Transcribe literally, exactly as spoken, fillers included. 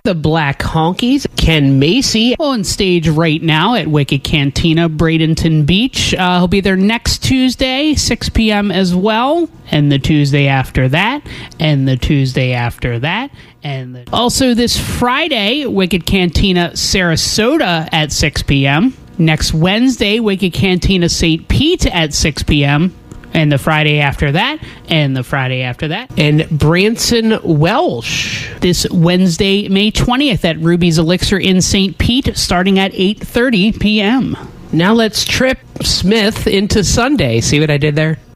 The Black Honkies, Ken Macy. On stage right now at Wicked Cantina, Bradenton Beach. Uh, he'll be there next Tuesday, six p.m. as well. And the Tuesday after that. And the Tuesday after that. And the- also this Friday, Wicked Cantina, Sarasota at six p.m. Next Wednesday, Wicked Cantina, Saint Pete at six p.m. And the Friday after that, and the Friday after that. And Branson Welsh. This Wednesday, May twentieth at Ruby's Elixir in Saint Pete, starting at eight thirty p.m. Now let's trip Smith into Sunday. See what I did there?